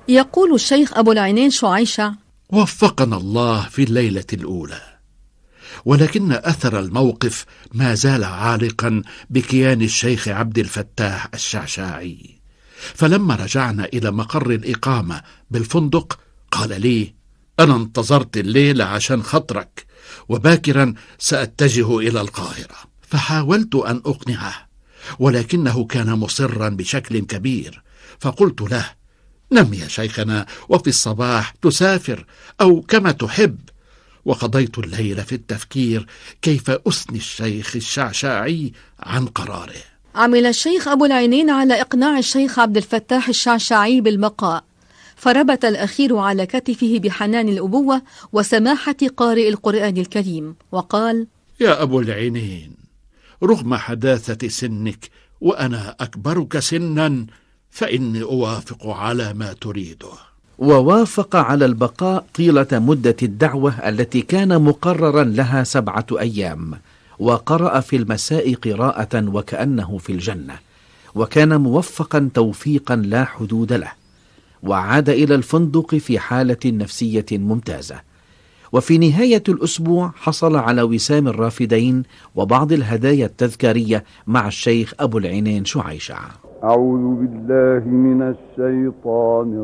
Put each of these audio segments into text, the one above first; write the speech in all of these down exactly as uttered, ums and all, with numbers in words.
يقول الشيخ أبو العينين شعيشع: وفقنا الله في الليلة الأولى، ولكن أثر الموقف ما زال عالقا بكيان الشيخ عبد الفتاح الشعشاعي. فلما رجعنا إلى مقر الإقامة بالفندق قال لي: أنا انتظرت الليلة عشان خطرك، وباكرا سأتجه إلى القاهرة. فحاولت أن أقنعه، ولكنه كان مصرا بشكل كبير. فقلت له: نم يا شيخنا، وفي الصباح تسافر أو كما تحب. وقضيت الليل في التفكير كيف أثني الشيخ الشعشاعي عن قراره. عمل الشيخ أبو العينين على إقناع الشيخ عبد الفتاح الشعشاعي بالبقاء، فربت الأخير على كتفه بحنان الأبوة وسماحة قارئ القرآن الكريم، وقال: يا أبو العينين، رغم حداثة سنك وأنا أكبرك سنا، فإني أوافق على ما تريده. ووافق على البقاء طيلة مدة الدعوة التي كان مقررا لها سبعة أيام، وقرأ في المساء قراءة وكأنه في الجنة، وكان موفقا توفيقا لا حدود له، وعاد إلى الفندق في حالة نفسية ممتازة. وفي نهاية الأسبوع حصل على وسام الرافدين وبعض الهدايا التذكارية مع الشيخ أبو العينين شعيشع. أعوذ بالله من الشيطان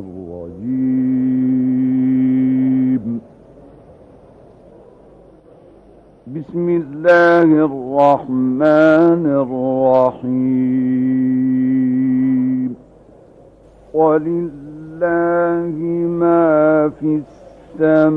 الرجيم. بسم الله الرحمن الرحيم. ولله ما في السماء